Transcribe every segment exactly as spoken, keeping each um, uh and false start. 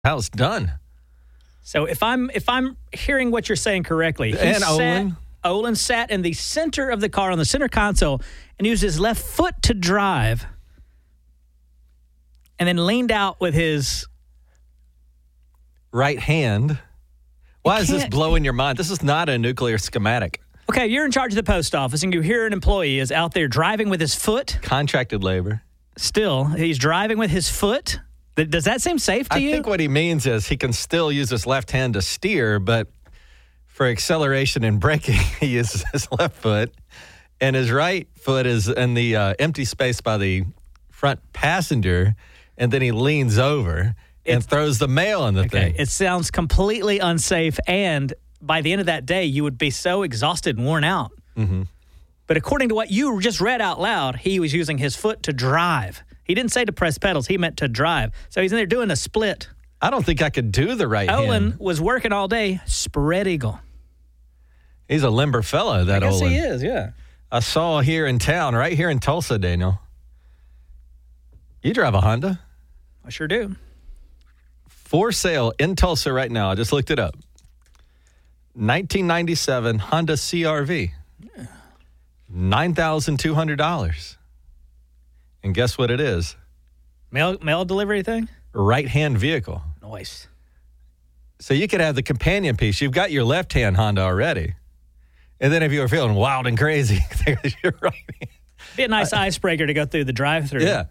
house done. So if I'm if I'm hearing what you're saying correctly, he And sat, Olin. Olin sat in the center of the car on the center console and used his left foot to drive and then leaned out with his right hand. Why is this can't- blowing your mind? This is not a nuclear schematic. Okay, you're in charge of the post office and you hear an employee is out there driving with his foot. Contracted labor. Still, he's driving with his foot. Th- Does that seem safe to I you? think what he means is he can still use his left hand to steer, but for acceleration and braking, he uses his left foot. And his right foot is in the uh, empty space by the front passenger. And then he leans over and It's- throws the mail in the Okay, thing. it sounds completely unsafe, and by the end of that day, you would be so exhausted and worn out. Mm-hmm. But according to what you just read out loud, he was using his foot to drive. He didn't say to press pedals. He meant to drive. So he's in there doing a split. I don't think I could do the right Olin hand. was working all day, spread eagle. He's a limber fella, that I guess Olin. he is, yeah. I saw here in town, right here in Tulsa, Daniel. You drive a Honda? I sure do. For sale in Tulsa right now. I just looked it up. nineteen ninety-seven Honda C R V. nine thousand two hundred dollars. And guess what it is? Mail mail delivery thing? Right-hand vehicle. Nice. So you could have the companion piece. You've got your left-hand Honda already. And then if you were feeling wild and crazy, there's your right hand. Be a nice icebreaker to go through the drive-thru. Yeah.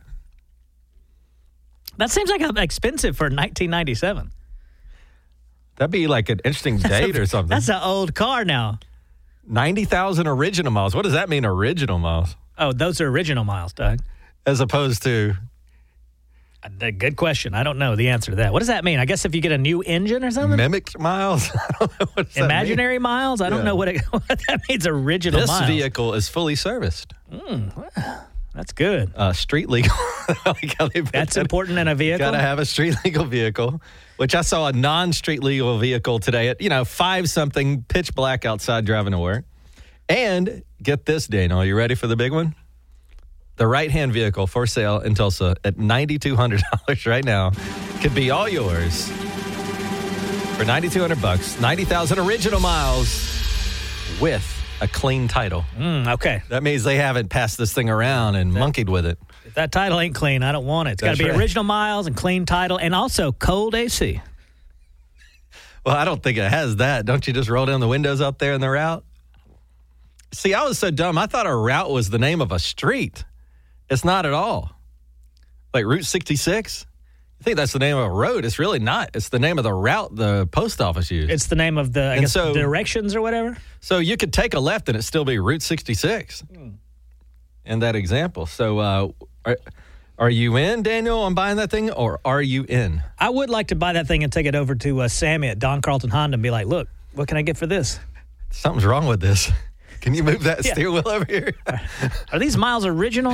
That seems like expensive for nineteen ninety-seven. That'd be like an interesting date or something. That's an old car now. ninety thousand original miles. What does that mean, original miles? Oh, those are original miles, Doug. As opposed to, A good question. I don't know the answer to that. What does that mean? I guess if you get a new engine or something? mimicked miles? I don't know what does that mean. Imaginary miles? I don't Yeah. know what, it, what that means, original This miles. vehicle is fully serviced. That's good. Uh, street legal. Like how they put That's that. important in a vehicle. Got to have a street legal vehicle, which I saw a non-street legal vehicle today at, you know, five something, pitch black outside driving to work. And get this, Daniel, are you ready for the big one? The right-hand vehicle for sale in Tulsa at nine thousand two hundred dollars right now could be all yours for nine thousand two hundred bucks, ninety thousand original miles with a clean title. Mm, okay. That means they haven't passed this thing around and monkeyed with it. If that title ain't clean, I don't want it. It's got That's to be right. original miles and clean title and also cold A C. Well, I don't think it has that. Don't you just roll down the windows out there in the route? See, I was so dumb. I thought a route was the name of a street. It's not at all. Like Route sixty-six? I think that's the name of a road. It's really not. It's the name of the route the post office used. It's the name of the, I And guess, so- directions or whatever. So you could take a left and it still be Route sixty-six in that example. So uh, are, are you in, Daniel, on buying that thing, or are you in? I would like to buy that thing and take it over to uh, Sammy at Don Carlton Honda and be like, look, what can I get for this? Something's wrong with this. Can you move that Yeah. steering wheel over here? Are these miles original?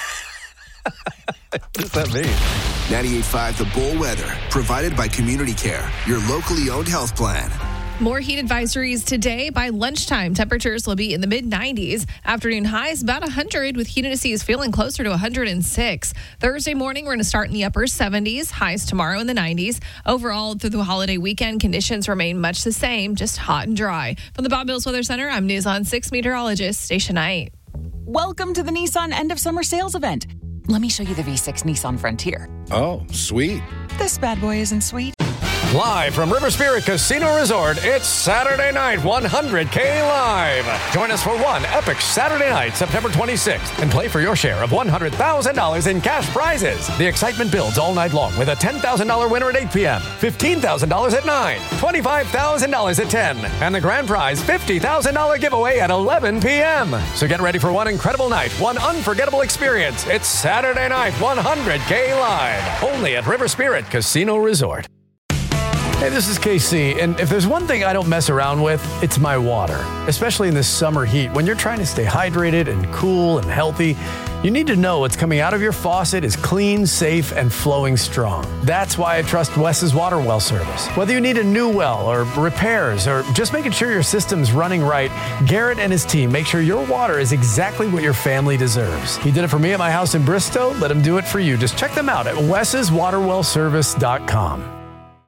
What does that mean? ninety-eight point five The Bull Weather, provided by Community Care, your locally owned health plan. More heat advisories today. By lunchtime, temperatures will be in the mid nineties. Afternoon highs about one hundred, with heat indices feeling closer to one hundred six. Thursday morning, we're going to start in the upper seventies. Highs tomorrow in the nineties. Overall, through the holiday weekend, conditions remain much the same, just hot and dry. From the Bob Mills Weather Center, I'm News on six meteorologist Stacia Knight. Welcome to the Nissan end of summer sales event. Let me show you the V six Nissan Frontier. Oh, sweet. This bad boy isn't sweet. Live from River Spirit Casino Resort, it's Saturday night one hundred K Live. Join us for one epic Saturday night, September twenty-sixth, and play for your share of one hundred thousand dollars in cash prizes. The excitement builds all night long with a ten thousand dollars winner at eight p.m., fifteen thousand dollars at nine, twenty-five thousand dollars at ten, and the grand prize fifty thousand dollars giveaway at eleven p.m. So get ready for one incredible night, one unforgettable experience. It's Saturday night one hundred K Live, only at River Spirit Casino Resort. Hey, this is K C, and if there's one thing I don't mess around with, it's my water. Especially in this summer heat, when you're trying to stay hydrated and cool and healthy, you need to know what's coming out of your faucet is clean, safe, and flowing strong. That's why I trust Wes's Water Well service. Whether you need a new well or repairs or just making sure your system's running right, Garrett and his team make sure your water is exactly what your family deserves. He did it for me at my house in Bristow. Let him do it for you. Just check them out at wes's water well service dot com.